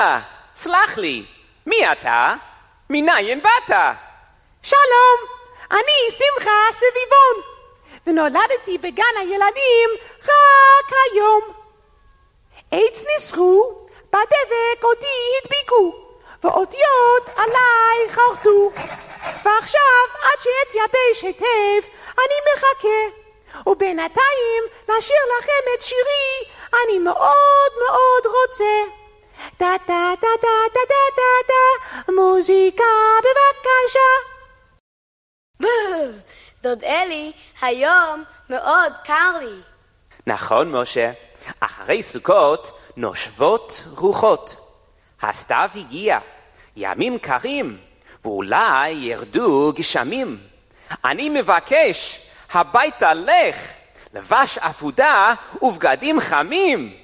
סלח לי, מי אתה? מניין באת? שלום, אני שמחה סביבון, ונולדתי בגן הילדים רק היום. עץ ניסחו, בדבק אותי הדביקו, ואותיות עליי חרטו, ועכשיו עד שאתייבש היטב אני מחכה, ובינתיים לשיר לכם את שירי אני מאוד מאוד רוצה. טה טה טה טה טה טה טה טה, מוזיקה בבקשה. דוד אלי, היום מאוד קר לי. נכון משה, אחרי סוכות נושבות רוחות. הסתיו הגיע, ימים קרים, ואולי ירדו גשמים. אני מבקש, הביתה לך, לבש עבודה ובגדים חמים.